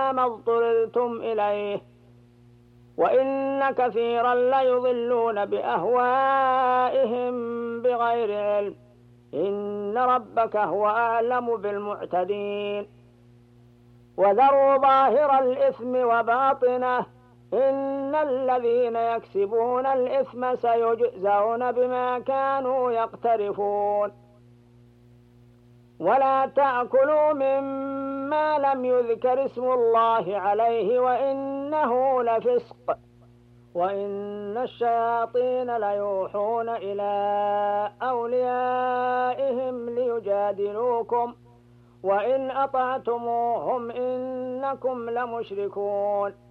إلا ما اضطررتم إليه، وإن كثيرا ليضلون بأهوائهم بغير علم. إن ربك هو أعلم بالمعتدين. وذروا ظاهر الإثم وباطنه، إن الذين يكسبون الإثم سيجزون بما كانوا يقترفون. ولا تأكلوا مما لم يذكر اسم الله عليه وإنه لفسق، وإن الشياطين ليوحون إلى أوليائهم ليجادلوكم، وإن أطعتموهم إنكم لمشركون.